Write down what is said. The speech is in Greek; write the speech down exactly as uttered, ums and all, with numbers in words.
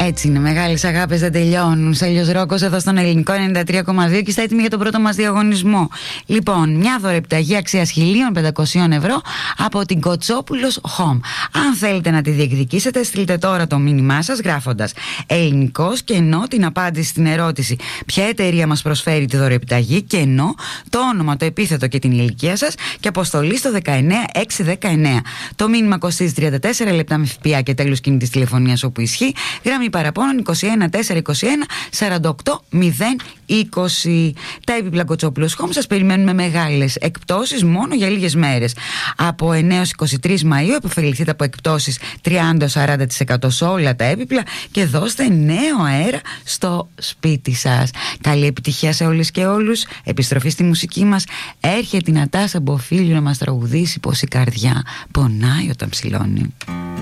Έτσι είναι, μεγάλες αγάπες δεν τελειώνουν. Στέλιος Ρόκος εδώ στον Ελληνικό ενενήντα τρία κόμμα δύο και είστε έτοιμοι για τον πρώτο μας διαγωνισμό. Λοιπόν, μια δωρεπιταγή αξίας χίλια πεντακόσια ευρώ από την Κοτσόπουλος Home. Αν θέλετε να τη διεκδικήσετε, στείλτε τώρα το μήνυμά σας γράφοντας ελληνικός και ενώ την απάντηση στην ερώτηση ποια εταιρεία μας προσφέρει τη δωρεπιταγή και ενώ το όνομα, το επίθετο και την ηλικία σας και αποστολή στο δεκαεννέα εξακόσια δεκαεννέα. Το μήνυμα κοστίζει τριάντα τέσσερα λεπτά με ΦΠΑ και τέλος κινητής τηλεφωνίας όπου ισχύει. Γραμμή παραπώνων είκοσι ένα τετρακόσια είκοσι ένα σαράντα οκτώ μηδέν είκοσι. Τα έπιπλα Κοτσόπουλος Home σας περιμένουν με μεγάλες εκπτώσεις μόνο για λίγες μέρες. Από εννέα έως είκοσι τρεις Μαΐου επωφεληθείτε από εκπτώσεις τριάντα με σαράντα τοις εκατό σε όλα τα έπιπλα και δώστε νέο αέρα στο σπίτι σας. Καλή επιτυχία σε όλες και όλους. Επιστροφή στη μουσική μας. Έρχεται η Νατάσα Μποφίλιου να μας τραγουδήσει πως η καρδιά πονάει όταν ψηλώνει.